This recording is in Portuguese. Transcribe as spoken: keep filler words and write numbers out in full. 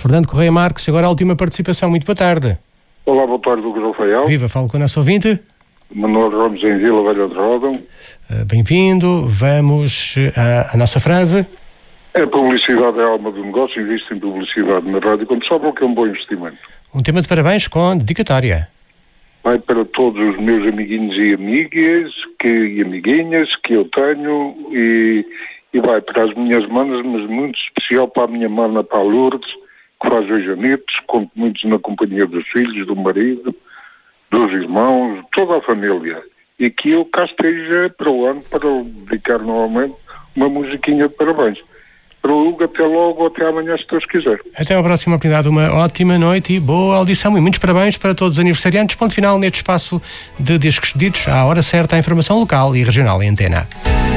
Fernando Correia Marques, agora a última participação. Muito boa tarde. Olá, boa tarde, Lucas Rafael. Viva, falo com o nosso ouvinte. Manuel Ramos em Vila Velha de Roda. Uh, Bem-vindo. Vamos à, à nossa frase. A publicidade é a alma do negócio, investe em publicidade na rádio quando sobra, que é um bom investimento. Um tema de parabéns com dedicatória. Vai para todos os meus amiguinhos e amigas que, e amiguinhas que eu tenho e, e vai para as minhas manas, mas muito especial para a minha mana, para a Lourdes, que faz hoje anetos, conto muitos na companhia dos filhos, do marido, dos irmãos, toda a família. E que eu cá esteja para o ano para dedicar novamente uma musiquinha de parabéns. Para o Hugo, até logo, até amanhã, se Deus quiser. Até à próxima oportunidade, uma ótima noite e boa audição e muitos parabéns para todos os aniversariantes. Ponto final neste espaço de discos pedidos, à hora certa, a informação local e regional em antena.